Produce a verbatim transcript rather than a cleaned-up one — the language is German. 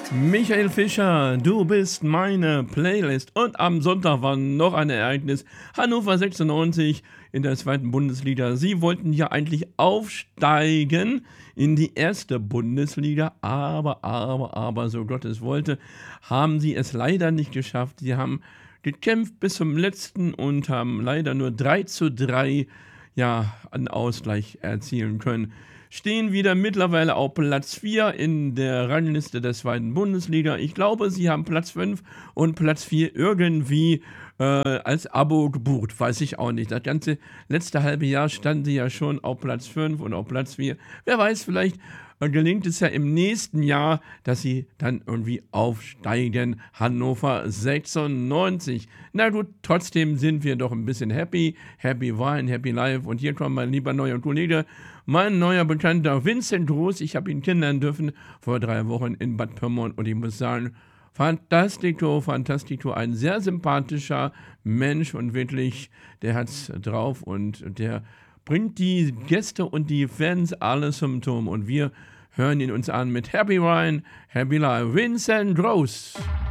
Michael Fischer, du bist meine Playlist. Und am Sonntag war noch ein Ereignis. Hannover sechsundneunzig in der zweiten Bundesliga. Sie wollten ja eigentlich aufsteigen in die erste Bundesliga, aber, aber, aber, so Gott es wollte, haben sie es leider nicht geschafft. Sie haben gekämpft bis zum letzten und haben leider nur drei zu drei ja, einen Ausgleich erzielen können. Stehen wieder mittlerweile auf Platz vier in der Rangliste der zweiten Bundesliga. Ich glaube, sie haben Platz fünf und Platz vier irgendwie äh, als Abo gebucht. Weiß ich auch nicht. Das ganze letzte halbe Jahr standen sie ja schon auf Platz fünf und auf Platz vier. Wer weiß, vielleicht äh, gelingt es ja im nächsten Jahr, dass sie dann irgendwie aufsteigen. Hannover sechsundneunzig. Na gut, trotzdem sind wir doch ein bisschen happy. Happy Wine, Happy Life. Und hier kommt mein lieber neuer Kollege, mein neuer Bekannter Vincent Groß. Ich habe ihn kennenlernen dürfen vor drei Wochen in Bad Pyrmont und ich muss sagen, Fantastico, Fantastico, ein sehr sympathischer Mensch und wirklich, der hat's drauf und der bringt die Gäste und die Fans alles zum Turm und wir hören ihn uns an mit Happy Wine, Happy Life, Vincent Groß.